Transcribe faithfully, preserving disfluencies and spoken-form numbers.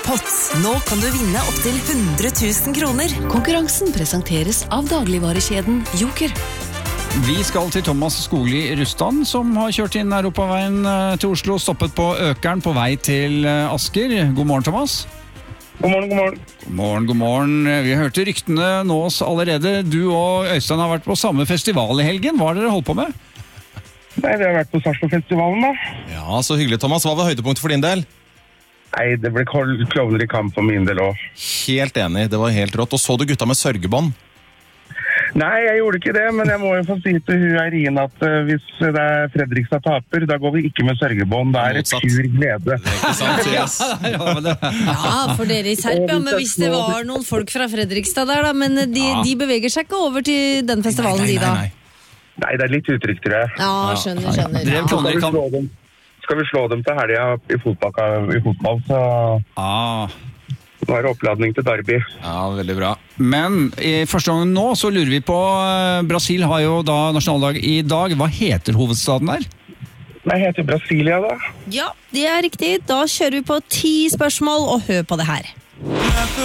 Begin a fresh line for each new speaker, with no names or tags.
Jackpot. Nå kan du vinne opp til hundre tusen kroner. Konkurransen presenteres av dagligvarekjeden Joker.
Vi skal til Thomas Skogli Rustan, som har kjørt inn Europaveien til Oslo, stoppet på Økeren på vei til Asker. God morgen, Thomas.
God morgen, god morgen.
God morgen, god morgen. Vi har hørt ryktene nå oss allerede. Du og Øystein har vært på samme festival i helgen. Hva har dere holdt på med?
Nei, vi har vært på Sarsenfestivalen da.
Ja, så hyggelig, Thomas. Hva var høydepunktet for din del?
Nei, det ble klovner i kamp for min del også.
Helt enig, det var helt rått. Og så du gutta med sørgebånd?
Nei, jeg gjorde ikke det, men jeg må jo få si til hun Eirin at uh, hvis det er Fredrikstad taper, da går vi ikke med sørgebånd. Da er det pur glede.
Ikke sant, yes.
Ja, for dere i Serp, ja, men hvis det var noen folk fra Fredrikstad der da, men de,
Ja.
de beveger seg ikke over til den festivalen
Nei,
de
nei,
da.
nei, nei.
Nei, det er litt uttrykk, tror jeg.
Ja, skjønner, skjønner.
Dere
Ja.
klovner i
Skal vi
kamp.
slå dem, skal vi slå dem til helga i fotball, i fotball, så
Ah.
nå er det oppladning til Derby.
Ja, veldig bra.
Men i første gang nå så lurer vi på, eh, Brasil har jo da nasjonaldag i dag. Hva heter hovedstaden der?
Nei, jeg heter Brasilia da.
Ja, det er riktig. Da kjører vi på ti spørsmål, og hør på det her.